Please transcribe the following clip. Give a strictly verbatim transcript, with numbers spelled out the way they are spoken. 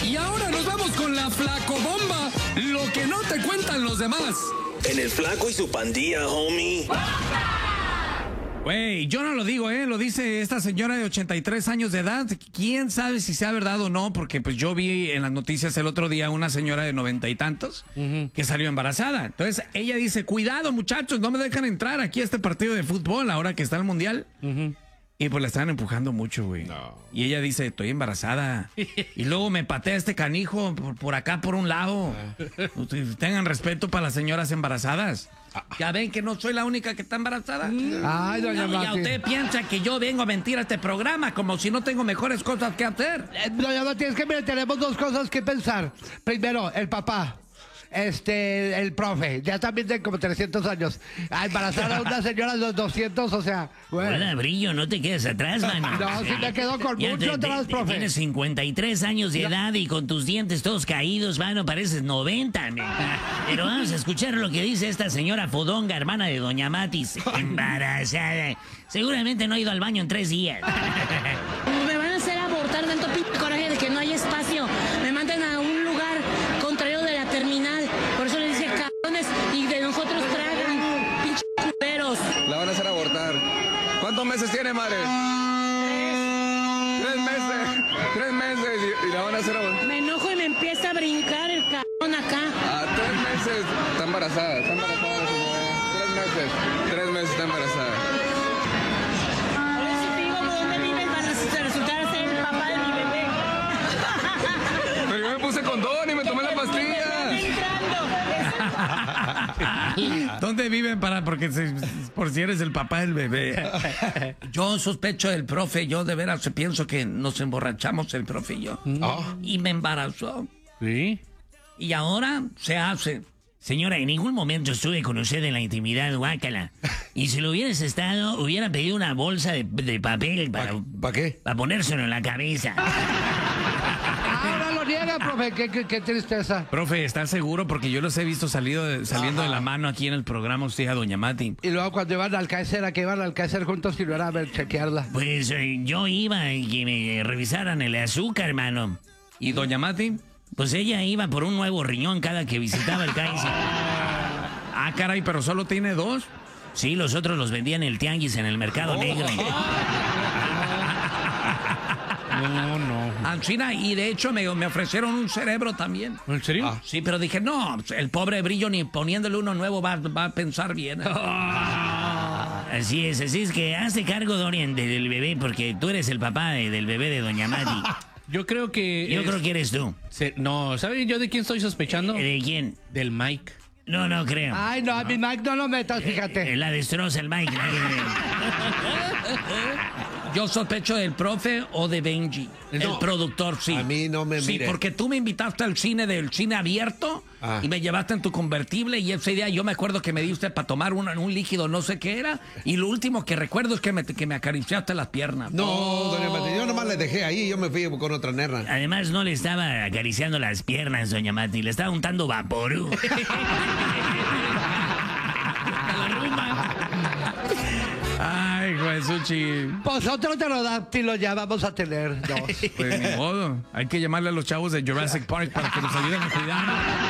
Y ahora nos vamos con la flacobomba, lo que no te cuentan los demás. En el Flaco y su pandilla, homie. Güey, yo no lo digo, ¿eh? Lo dice esta señora de ochenta y tres años de edad. ¿Quién sabe si sea verdad o no? Porque pues yo vi en las noticias el otro día una señora de noventa y tantos uh-huh. que salió embarazada. Entonces ella dice, cuidado muchachos, no me dejan entrar aquí a este partido de fútbol ahora que está el mundial. Uh-huh. Y pues la están empujando mucho, güey. No. Y ella dice, estoy embarazada. Y luego me patea este canijo por, por acá, por un lado. Tengan respeto para las señoras embarazadas. Ya ven que no soy la única que está embarazada. Ay, doña no, ya usted piensa que yo vengo a mentir a este programa como si no tengo mejores cosas que hacer. Eh, doña Mati, es que mire, tenemos dos cosas que pensar. Primero, el papá. Este, el profe, ya también tiene como trescientos años. A embarazar a una señora de los doscientos, o sea, bueno. Hola, Brillo, no te quedes atrás, mano. No, sí me quedo con ya mucho te, atrás, te, profe. Tienes cincuenta y tres años de no. edad y con tus dientes todos caídos, mano, pareces noventa, man. Pero vamos a escuchar lo que dice esta señora fodonga, hermana de doña Matis, embarazada. Seguramente no ha ido al baño en tres días. Me van a hacer abortar tanto p*** coraje de que no hay espacio. Me mandan a un lugar contrario de la terminal. Por eso les dije cabrones y de nosotros tragan, pinches culeros. La van a hacer abortar. ¿Cuántos meses tiene, madre? Tres. Tres meses. Tres meses y, y la van a hacer abortar. Me enojo y me empieza a brincar el cabrón acá. Ah, tres meses. Está embarazada. Está embarazada la señora. Tres meses. Tres meses está embarazada. Condón y me tomé la pastilla. ¿Dónde viven para porque se, por si eres el papá del bebé? Yo sospecho del profe, yo de veras pienso que nos emborrachamos el profe y yo. Oh. Y me embarazó. ¿Sí? Y ahora se hace. Señora, en ningún momento estuve con usted en la intimidad, guácala. Y si lo hubieras estado, hubiera pedido una bolsa de, de papel para... ¿Para pa qué? Para ponérselo en la cabeza. Ahora lo niega, profe, qué, qué, qué tristeza. Profe, ¿estás seguro? Porque yo los he visto salido de, saliendo Ajá. de la mano aquí en el programa usted a doña Mati. Y luego cuando iban al Alcácer, ¿a qué iban al Alcácer juntos y no era a ver, chequearla? Pues eh, yo iba y que me revisaran el azúcar, hermano. ¿Y doña Mati? Pues ella iba por un nuevo riñón cada que visitaba el Kaiser. Ah, caray, pero solo tiene dos. Sí, los otros los vendían en el tianguis en el mercado oh. negro. No, no. Ancina, y de hecho me, me ofrecieron un cerebro también. ¿En serio? Ah, sí, pero dije, no, el pobre Brillo ni poniéndole uno nuevo va, va a pensar bien. Así es, así es que hazte cargo, Dorian, de, del bebé, porque tú eres el papá de, del bebé de doña Mati. Yo creo que... Yo es... creo que eres tú. Se... No, ¿sabes yo de quién estoy sospechando? ¿De quién? Del Mike. No, no creo. Ay, no, a mi Mike no lo metas, fíjate. Eh, la destroza el Mike. Yo sospecho del profe o de Benji, no, el productor, sí. A mí no me mire. Sí, porque tú me invitaste al cine del cine abierto ah. y me llevaste en tu convertible y ese día yo me acuerdo que me diste para tomar un, un líquido, no sé qué era, y lo último que recuerdo es que me, que me acariciaste las piernas. No, oh. doña Mati, yo nomás le dejé ahí y yo me fui con otra nerra. Además no le estaba acariciando las piernas, doña Mati, le estaba untando vaporú. Ay, Jesuchi. Pues otro pterodáctilo ya vamos a tener dos. Pues ni modo. Hay que llamarle a los chavos de Jurassic Park para que nos ayuden a cuidar.